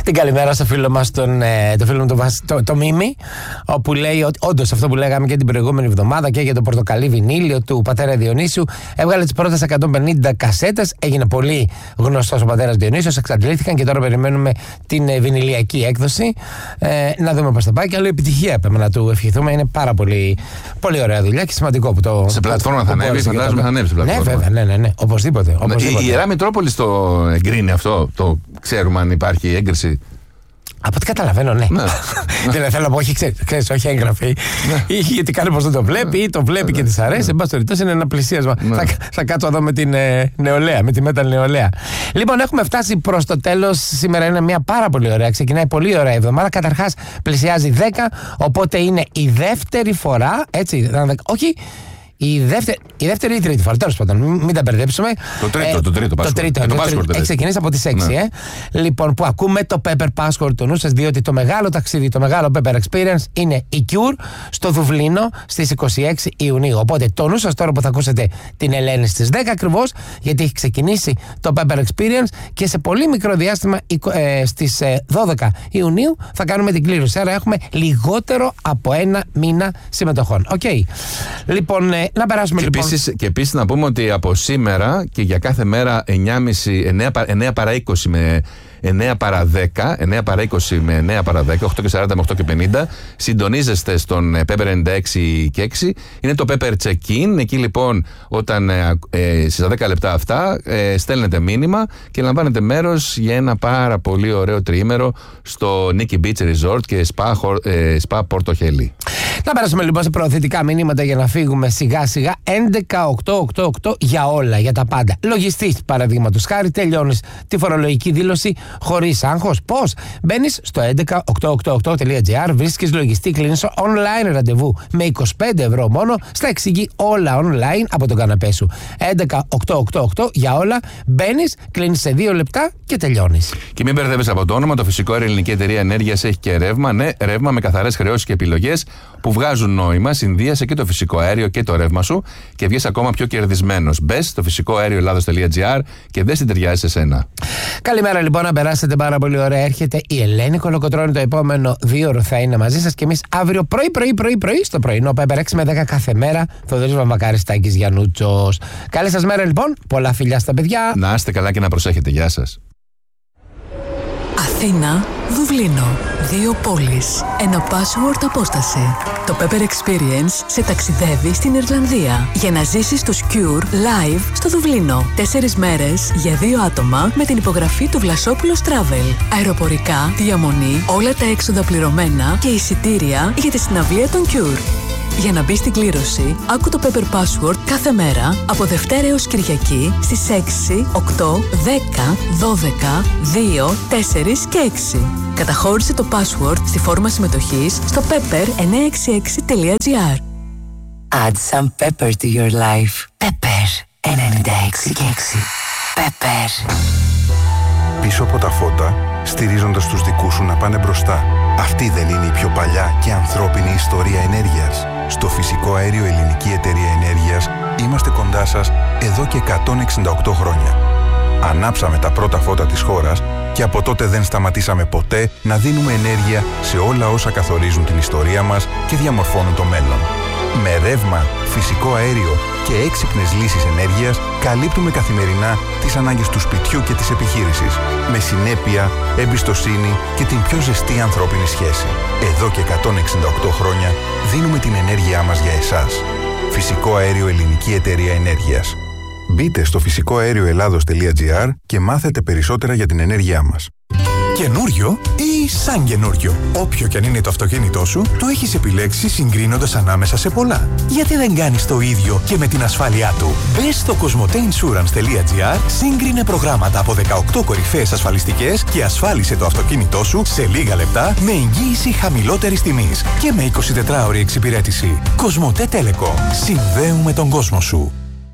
την καλημέρα στο φίλο μας, το φίλο μου το Μίμη, όπου λέει ότι όντως αυτό που λέγαμε και την προηγούμενη εβδομάδα και για το πορτοκαλί βινίλιο του πατέρα Διονύσιου. Έβγαλε τις πρώτες 150 κασέτες, έγινε πολύ γνωστός ο πατέρας Διονύσιος, εξαντλήθηκαν και τώρα περιμένουμε την βινιλιακή έκδοση. Να δούμε πώς θα πάει. Και άλλο επιτυχία πρέπει να του ευχηθούμε. Είναι πάρα πολύ, πολύ ωραία δουλειά και σημαντικό που το. Σε πλατφόρμα θα ανέβει, φαντάζομαι θα ανέβει σε πλατφόρμα. Ναι, βέβαια, ναι. Οπωσδήποτε. Η Ιερά Μητρόπολη το εγκρίνει αυτό, το ξέρουμε αν υπάρχει έγκριση. Από ό,τι καταλαβαίνω, ναι. Δηλαδή θέλω να πω, ξέρεις, όχι έγγραφη. Γιατί κάνει πως δεν το βλέπει ή το βλέπει και της αρέσει. Εν πάση περιπτώσει είναι ένα πλησίασμα. Θα κάτσω εδώ με την νεολαία, με τη Metal νεολαία. Λοιπόν, έχουμε φτάσει προς το τέλος. Σήμερα είναι μια πάρα πολύ ωραία. Ξεκινάει πολύ ωραία εβδομάδα. Καταρχάς πλησιάζει 10, οπότε είναι η δεύτερη φορά. Έτσι, όχι. Η δεύτερη ή η τρίτη φορά, τέλος πάντων, μην τα μπερδέψουμε. Το τρίτο password. Έχει ξεκινήσει από τις 6. Λοιπόν, που ακούμε το Pepper Password του νου σας, διότι το μεγάλο ταξίδι, το μεγάλο Pepper Experience είναι η Cure στο Δουβλίνο στις 26 Ιουνίου. Οπότε το νου σας τώρα που θα ακούσετε την Ελένη στις 10 ακριβώς, γιατί έχει ξεκινήσει το Pepper Experience και σε πολύ μικρό διάστημα στις 12 Ιουνίου θα κάνουμε την κλήρωση. Άρα έχουμε λιγότερο από ένα μήνα συμμετοχών. Λοιπόν, να περάσουμε και επίσης να πούμε ότι από σήμερα και για κάθε μέρα 9 παρά 20 με 9 παρά 10, 9 παρά 20 με 9 παρά 10, 8 και 40 με 8 και 50, συντονίζεστε στον Pepper 96 και 6. Είναι το Pepper Check-in. Εκεί λοιπόν, όταν στις 10 λεπτά αυτά, στέλνετε μήνυμα και λαμβάνετε μέρος για ένα πάρα πολύ ωραίο τριήμερο στο Nikki Beach Resort και Spa Porto Heli. Να περάσουμε λοιπόν σε προωθητικά μηνύματα για να φύγουμε σιγά σιγά. 11.888 για όλα, για τα πάντα. Λογιστής, παραδείγματος χάρη, τελειώνεις τη φορολογική δήλωση χωρίς άγχος. Πώς? Μπαίνεις στο 11.888.gr, βρίσκεις λογιστή, κλείνεις online ραντεβού με 25 ευρώ μόνο, στα εξηγεί όλα online από τον καναπέ σου. 11.888 για όλα, μπαίνεις, κλείνεις σε 2 λεπτά και τελειώνεις. Και μην μπερδεύεις από το όνομα, το Φυσικό Αέριο Ελληνική Εταιρεία Ενέργειας έχει και ρεύμα. Ναι, ρεύμα με καθαρές χρεώσεις και επιλογές που βγάζουν νόημα. Συνδύασε και το φυσικό αέριο και το ρεύμα σου και βγες ακόμα πιο κερδισμένος. Μπες στο φυσικοαέρioελλάδος.gr και δες τι ταιριάζει σε σένα. Καλημέρα λοιπόν, να περάσετε πάρα πολύ ωραία. Έρχεται η Ελένη Κολοκοτρώνη, το επόμενο 2 ώρο θα είναι μαζί σας και εμείς αύριο πρωί στο πρωινό Pepper 6 με 10 κάθε μέρα. Θοδωρής Βαμβακάρης, Τάκης Γιαννούτσος. Καλή σας μέρα λοιπόν, πολλά φιλιά στα παιδιά. Να είστε καλά και να προσέχετε. Γεια σας. Αθήνα, Δουβλίνο. 2 πόλεις. Ένα password απόσταση. Το Pepper Experience σε ταξιδεύει στην Ιρλανδία για να ζήσεις τους Cure live στο Δουβλίνο. 4 μέρες για 2 άτομα με την υπογραφή του Βλασόπουλος Travel. Αεροπορικά, διαμονή, όλα τα έξοδα πληρωμένα και εισιτήρια για τη συναυλία των Cure. Για να μπει στην κλήρωση, άκου το Pepper Password κάθε μέρα από Δευτέρα έως Κυριακή στις 6, 8, 10, 12, 2, 4 και 6. Καταχώρησε το password στη φόρμα συμμετοχής στο pepper966.gr. Add some pepper to your life. Pepper 96 και 6. Pepper. Πίσω από τα φώτα, στηρίζοντας τους δικούς σου να πάνε μπροστά. Αυτή δεν είναι η πιο παλιά και ανθρώπινη ιστορία ενέργειας? Στο Φυσικό Αέριο Ελληνική Εταιρεία Ενέργειας είμαστε κοντά σας εδώ και 168 χρόνια. Ανάψαμε τα πρώτα φώτα της χώρας και από τότε δεν σταματήσαμε ποτέ να δίνουμε ενέργεια σε όλα όσα καθορίζουν την ιστορία μας και διαμορφώνουν το μέλλον. Με ρεύμα, φυσικό αέριο και έξυπνες λύσεις ενέργειας καλύπτουμε καθημερινά τις ανάγκες του σπιτιού και της επιχείρησης. Με συνέπεια, εμπιστοσύνη και την πιο ζεστή ανθρώπινη σχέση. Εδώ και 168 χρόνια δίνουμε την ενέργειά μας για εσάς. Φυσικό Αέριο Ελληνική Εταιρεία Ενέργειας. Μπείτε στο φυσικοαέρioελλάδος.gr και μάθετε περισσότερα για την ενέργειά μας. Καινούριο ή σαν καινούριο? Όποιο και αν είναι το αυτοκίνητό σου, το έχεις επιλέξει συγκρίνοντας ανάμεσα σε πολλά. Γιατί δεν κάνεις το ίδιο και με την ασφάλειά του? Μπες στο cosmoteinsurance.gr, σύγκρινε προγράμματα από 18 κορυφαίες ασφαλιστικές και ασφάλισε το αυτοκίνητό σου σε λίγα λεπτά με εγγύηση χαμηλότερης τιμής και με 24ωρη εξυπηρέτηση. Cosmote Telecom. Συνδέουμε τον κόσμο σου.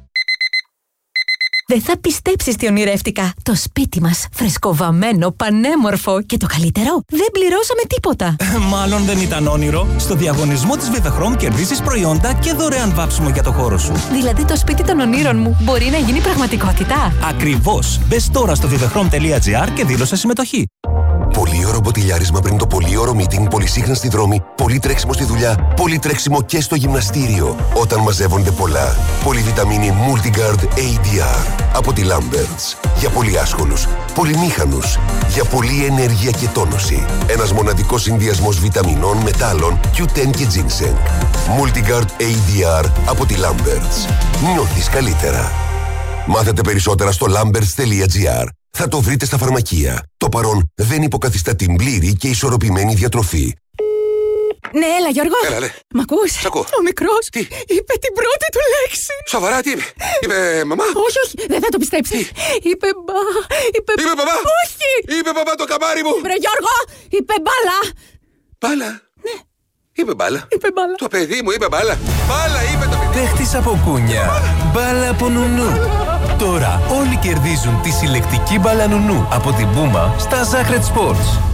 Δεν θα πιστέψεις τι ονειρεύτηκα. Το σπίτι μας, φρεσκοβαμμένο, πανέμορφο και το καλύτερο, δεν πληρώσαμε τίποτα. Μάλλον δεν ήταν όνειρο. Στο διαγωνισμό της Vivechrome κερδίζεις προϊόντα και δωρεάν βάψιμο για το χώρο σου. Δηλαδή το σπίτι των ονείρων μου μπορεί να γίνει πραγματικότητα. Ακριβώς. Μπες τώρα στο vivechrome.gr και δήλωσε συμμετοχή. Πολύ ωραίο μποτιλιάρισμα πριν το πολύ ωραίο meeting, πολύ σύγχρονα στη δρόμη, πολύ τρέξιμο στη δουλειά, πολύ τρέξιμο και στο γυμναστήριο. Όταν μαζεύονται πολλά. Πολυβιταμίνη Multigard ADR από τη Lamberts. Για πολύ άσχολους, πολυμήχανους, για πολλή ενέργεια και τόνωση. Ένας μοναδικός συνδυασμός βιταμινών, μετάλλων, Q10 και ginseng. Multigard ADR από τη Lamberts. Νιώθεις καλύτερα. Μάθετε περισσότερα στο lamberts.gr. Θα το βρείτε στα φαρμακεία. Το παρόν δεν υποκαθιστά την πλήρη και ισορροπημένη διατροφή. Ναι, έλα Γιώργο. Έλα, ναι. Μ' ακούς? Σ' ακούω. Ο μικρός Τι? είπε την πρώτη του λέξη. Σοβαρά, τι είπε? Είπε μαμά? Όχι, δεν θα το πιστέψεις. Είπε μπαμπά? Όχι. Είπε μπαμπά το καμάρι μου. Βρε Γιώργο, είπε μπάλα. Μπάλα? Ναι. Είπε μπάλα. Είπε μπάλα. Το παιδί μου είπε μπάλα. Μπάλα είπε το παιδί. Παίχτης από κούνια. Μπάλα από νουνού. Τώρα όλοι κερδίζουν τη συλλεκτική μπάλα νουνού από την Puma στα Sacred Sports.